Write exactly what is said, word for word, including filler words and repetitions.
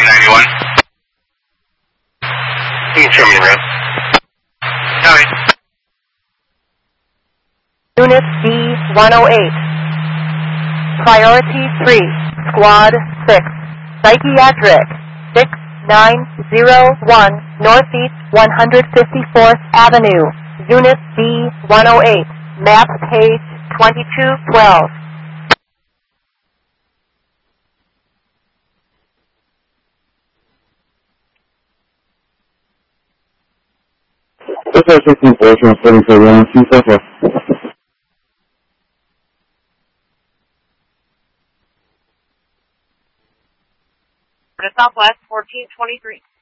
ninety-one. You can show me around. Copy. Unit B one oh eight. Priority three, Squad six. Psychiatric six nine zero one Northeast one hundred fifty-fourth Avenue. Unit B one oh eight. Map page twenty-two twelve. This is sixteen four, transporting for one, two, so far. Southwest fourteen twenty-three.